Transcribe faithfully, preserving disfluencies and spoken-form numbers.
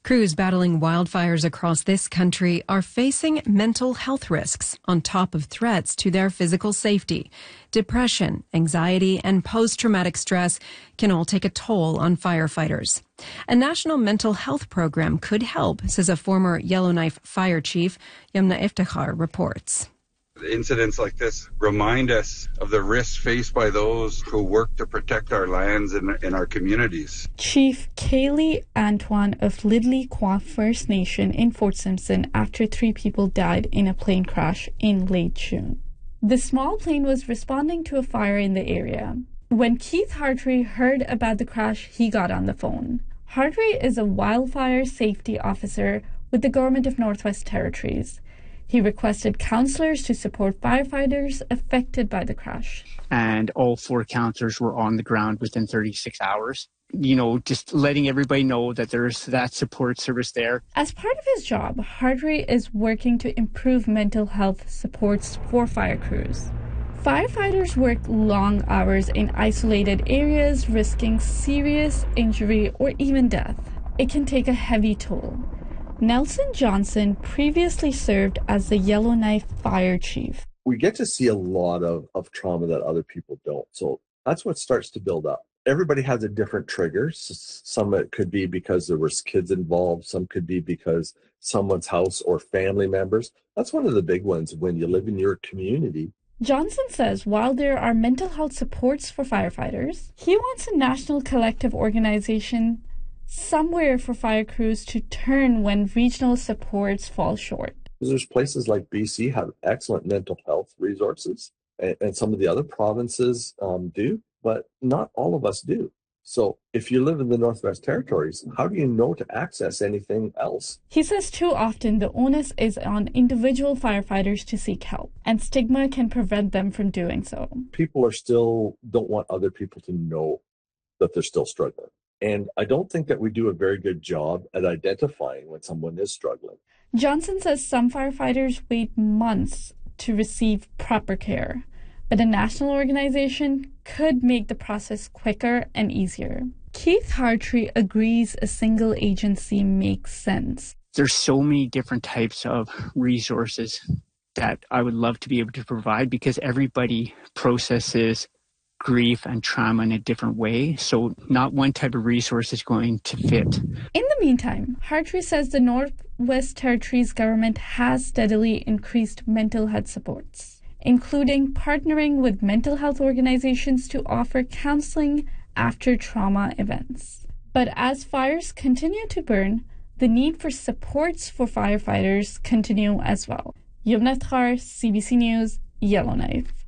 Crews battling wildfires across this country are facing mental health risks on top of threats to their physical safety. Depression, anxiety, and post-traumatic stress can all take a toll on firefighters. A national mental health program could help, says a former Yellowknife fire chief. Yamna Iftikhar reports. Incidents like this remind us of the risks faced by those who work to protect our lands and, and our communities. Chief Kaylee Antoine of Lidley Kwa First Nation in Fort Simpson after three people died in a plane crash in late June. The small plane was responding to a fire in the area. When Keith Hartree heard about the crash, he got on the phone. Hartree is a wildfire safety officer with the Government of Northwest Territories. He requested counselors to support firefighters affected by the crash. And all four counselors were on the ground within thirty-six hours. You know, just letting everybody know that there's that support service there. As part of his job, Hartree is working to improve mental health supports for fire crews. Firefighters work long hours in isolated areas, risking serious injury or even death. It can take a heavy toll. Nelson Johnson previously served as the Yellowknife fire chief. We get to see a lot of, of trauma that other people don't. So that's what starts to build up. Everybody has a different trigger. Some it could be because there was kids involved. Some could be because someone's house or family members. That's one of the big ones when you live in your community. Johnson says while there are mental health supports for firefighters, he wants a national collective organization somewhere for fire crews to turn when regional supports fall short. There's places like B C have excellent mental health resources, and, and some of the other provinces um, do, but not all of us do. So if you live in the Northwest Territories, how do you know to access anything else? He says too often the onus is on individual firefighters to seek help, and stigma can prevent them from doing so. People are still don't want other people to know that they're still struggling. And I don't think that we do a very good job at identifying when someone is struggling. Johnson says some firefighters wait months to receive proper care, but a national organization could make the process quicker and easier. Keith Hartree agrees a single agency makes sense. There's so many different types of resources that I would love to be able to provide because everybody processes grief and trauma in a different way, so not one type of resource is going to fit. In the meantime, Hartree says the Northwest Territories government has steadily increased mental health supports, including partnering with mental health organizations to offer counseling after trauma events. But as fires continue to burn, the need for supports for firefighters continue as well. Yamna Iftikhar, C B C News, Yellowknife.